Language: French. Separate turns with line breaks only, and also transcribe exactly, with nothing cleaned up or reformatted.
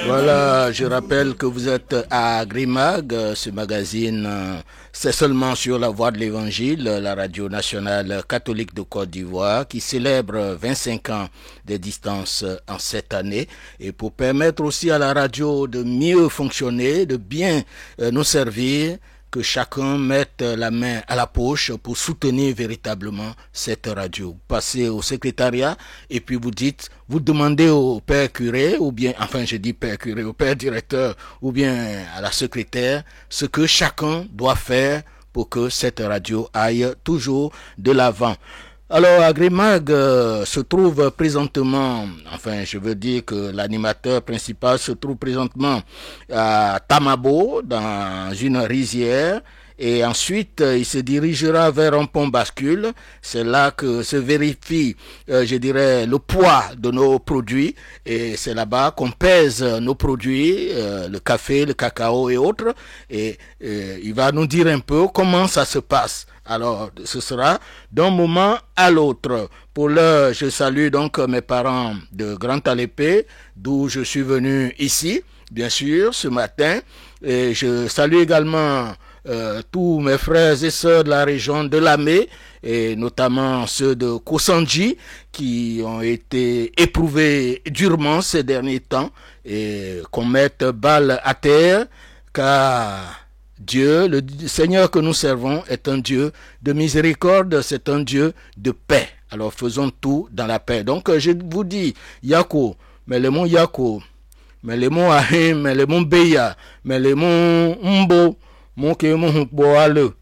Voilà, je rappelle que vous êtes à Grimag, euh, ce magazine, euh, c'est seulement sur la voie de l'Évangile, la radio nationale catholique de Côte d'Ivoire, qui célèbre vingt-cinq ans de distance en cette année, et pour permettre aussi à la radio de mieux fonctionner, de bien euh, nous servir, que chacun mette la main à la poche pour soutenir véritablement cette radio. Vous passez au secrétariat et puis vous dites, vous demandez au père curé, ou bien, enfin je dis père curé, au père directeur, ou bien à la secrétaire, ce que chacun doit faire pour que cette radio aille toujours de l'avant. Alors, Agrimag euh, se trouve présentement, enfin, je veux dire que l'animateur principal se trouve présentement à Tamabo, dans une rizière, et ensuite, euh, il se dirigera vers un pont bascule. C'est là que se vérifie, euh, je dirais, le poids de nos produits, et c'est là-bas qu'on pèse nos produits, euh, le café, le cacao et autres, et euh, il va nous dire un peu comment ça se passe. Alors, ce sera d'un moment à l'autre. Pour l'heure, je salue donc mes parents de Grand Alépé, d'où je suis venu ici, bien sûr, ce matin. Et je salue également euh, tous mes frères et sœurs de la région de Lamé, et notamment ceux de Kosanji, qui ont été éprouvés durement ces derniers temps, et qu'on mette balle à terre, car Dieu, le Seigneur que nous servons, est un Dieu de miséricorde, c'est un Dieu de paix. Alors faisons tout dans la paix. Donc je vous dis, Yako, mais le mot Yako, mais le mot Ahim, mais le mot Beya, mais le mot Mbo, mon ke mon boale,